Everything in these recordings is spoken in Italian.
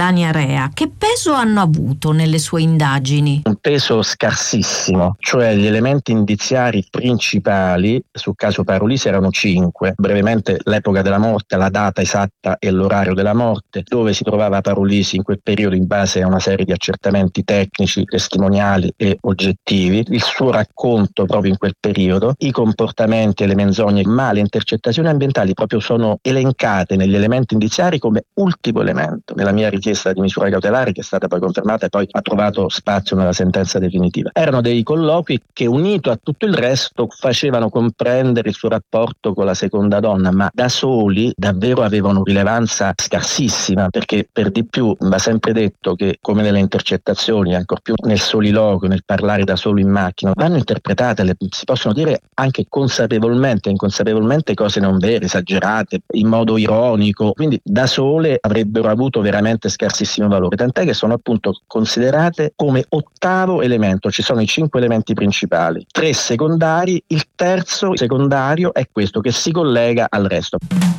Melania Rea, che peso hanno avuto nelle sue indagini? Un peso scarsissimo, cioè gli elementi indiziari principali sul caso Parolisi erano 5. Brevemente l'epoca della morte, la data esatta e l'orario della morte, dove si trovava Parolisi in quel periodo in base a una serie di accertamenti tecnici, testimoniali e oggettivi, il suo racconto proprio in quel periodo, i comportamenti e le menzogne, ma le intercettazioni ambientali proprio sono elencate negli elementi indiziari come ultimo elemento nella mia richiesta di misura cautelare, che è stata poi confermata e poi ha trovato spazio nella sentenza definitiva. Erano dei colloqui che, unito a tutto il resto, facevano comprendere il suo rapporto con la seconda donna, ma da soli davvero avevano rilevanza scarsissima, perché per di più va sempre detto che, come nelle intercettazioni, ancor più nel soliloquio, nel parlare da solo in macchina, vanno interpretate, si possono dire anche consapevolmente e inconsapevolmente cose non vere, esagerate, in modo ironico, quindi da sole avrebbero avuto veramente scarsissimo valore, tant'è che sono appunto considerate come ottavo elemento. Ci sono i 5 elementi principali, 3 secondari, il terzo secondario è questo che si collega al resto.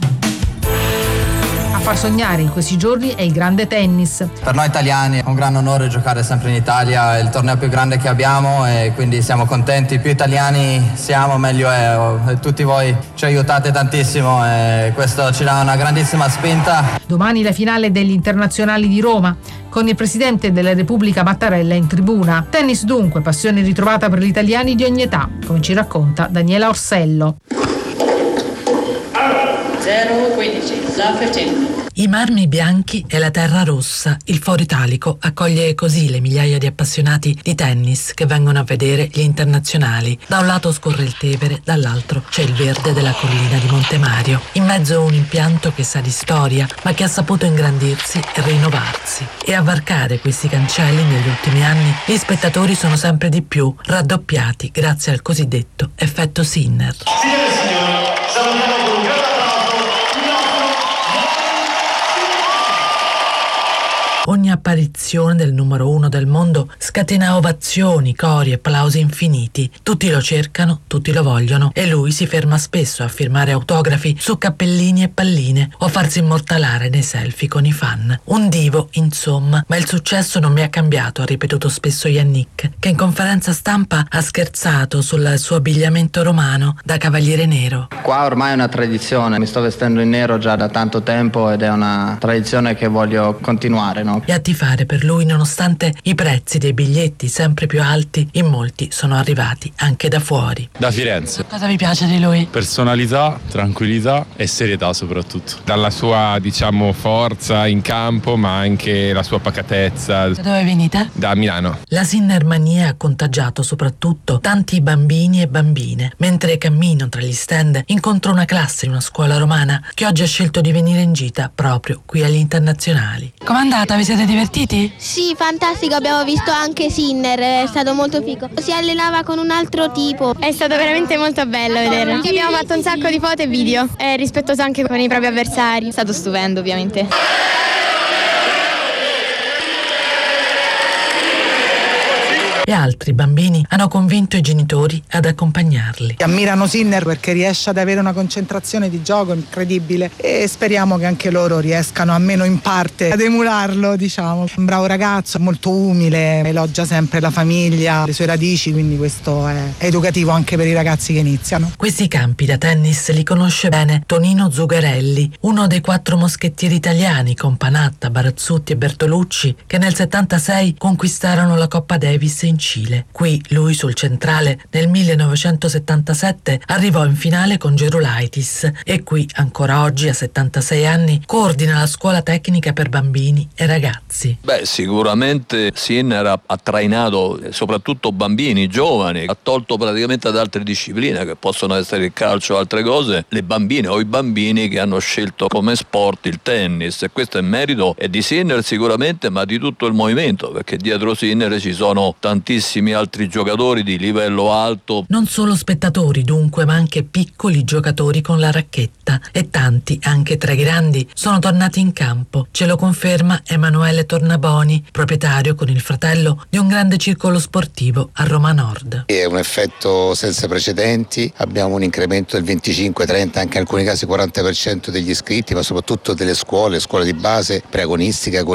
A far sognare in questi giorni è il grande tennis. Per noi italiani è un gran onore giocare sempre in Italia, è il torneo più grande che abbiamo e quindi siamo contenti. Più italiani siamo, meglio è. Tutti voi ci aiutate tantissimo e questo ci dà una grandissima spinta. Domani la finale degli internazionali di Roma, con il presidente della Repubblica Mattarella in tribuna. Tennis dunque, passione ritrovata per gli italiani di ogni età, come ci racconta Daniela Orsello. 0-15, love 15. I marmi bianchi e la terra rossa, il Foro Italico accoglie così le migliaia di appassionati di tennis che vengono a vedere gli internazionali. Da un lato scorre il Tevere, dall'altro c'è il verde della collina di Montemario. In mezzo un impianto che sa di storia, ma che ha saputo ingrandirsi e rinnovarsi. E a varcare questi cancelli negli ultimi anni, gli spettatori sono sempre di più, raddoppiati grazie al cosiddetto effetto Sinner. Signore e signori, salutiamo con un grande Ogni apparizione del numero 1 del mondo scatena ovazioni, cori e applausi infiniti. Tutti lo cercano, tutti lo vogliono e lui si ferma spesso a firmare autografi su cappellini e palline o a farsi immortalare nei selfie con i fan. Un divo, insomma, ma il successo non mi ha cambiato, ha ripetuto spesso Yannick, che in conferenza stampa ha scherzato sul suo abbigliamento romano da cavaliere nero. Qua ormai è una tradizione, mi sto vestendo in nero già da tanto tempo ed è una tradizione che voglio continuare, no? E a tifare per lui nonostante i prezzi dei biglietti sempre più alti, in molti sono arrivati anche da fuori. Da Firenze. Cosa vi piace di lui? Personalità, tranquillità e serietà soprattutto. Dalla sua, forza in campo, ma anche la sua pacatezza. Da dove venite? Da Milano. La Sinnermania ha contagiato soprattutto tanti bambini e bambine. Mentre cammino tra gli stand incontro una classe in una scuola romana che oggi ha scelto di venire in gita proprio qui agli internazionali. Com'è andata? Vi siete divertiti? Sì, fantastico, abbiamo visto anche Sinner, è stato molto figo. Si allenava con un altro tipo. È stato veramente molto bello vederlo. Abbiamo fatto un sacco di foto e video, è rispettoso anche con i propri avversari. È stato stupendo, ovviamente. E altri bambini hanno convinto i genitori ad accompagnarli. Ammirano Sinner perché riesce ad avere una concentrazione di gioco incredibile e speriamo che anche loro riescano almeno in parte ad emularlo, diciamo. Un bravo ragazzo, molto umile, elogia sempre la famiglia, le sue radici, quindi questo è educativo anche per i ragazzi che iniziano. Questi campi da tennis li conosce bene Tonino Zugarelli, uno dei 4 moschettieri italiani con Panatta, Barazzutti e Bertolucci che nel 76 conquistarono la Coppa Davis in Cile. Qui lui sul centrale nel 1977 arrivò in finale con Gerulaitis e qui ancora oggi a 76 anni coordina la scuola tecnica per bambini e ragazzi. Sicuramente Sinner ha trainato soprattutto bambini, giovani, ha tolto praticamente ad altre discipline che possono essere il calcio o altre cose, le bambine o i bambini che hanno scelto come sport il tennis, e questo è merito di Sinner sicuramente, ma di tutto il movimento, perché dietro Sinner ci sono tantissimi altri giocatori di livello alto. Non solo spettatori dunque, ma anche piccoli giocatori con la racchetta e tanti, anche tra i grandi, sono tornati in campo. Ce lo conferma Emanuele Tornaboni, proprietario con il fratello di un grande circolo sportivo a Roma Nord. È un effetto senza precedenti, abbiamo un incremento del 25-30, anche in alcuni casi 40% degli iscritti, ma soprattutto delle scuole di base, preagonistiche,